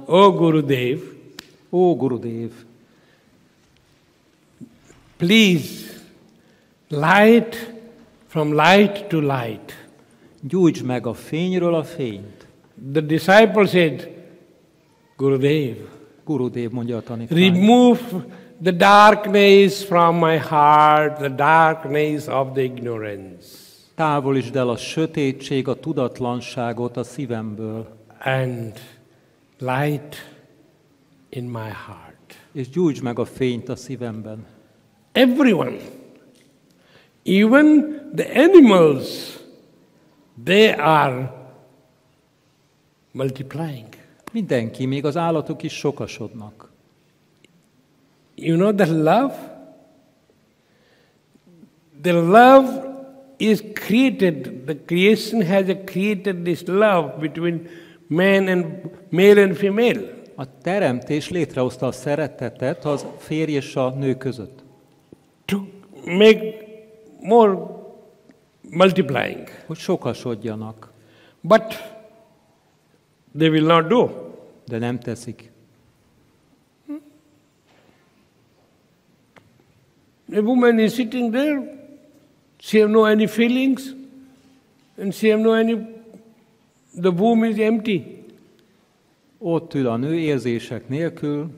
Oh Gurudev, Ó Gurudev, please light from light to light. gyújtsd meg a fényről a fényt. The disciple said, Gurudev, Gurudev mondja a tanítvány. remove the darkness from my heart, the darkness of the ignorance. Távolítsd el a sötétség, a tudatlanságot a szívemből, And light in my heart. és gyújtsd meg a fényt a szívemben. Everyone, even the animals, they are multiplying. Mindenki, még az állatok is sokasodnak. You know the love? The love is created, the creation has created this love between male and female. A teremtés létrehozta a szeretetet az férj és a nő között. To make more multiplying. Hogy sokasodjanak, But they will not do. de nem teszik. A woman is sitting there, she have no any feelings, and she have no any, the womb is empty. Ott ül a nő érzések nélkül,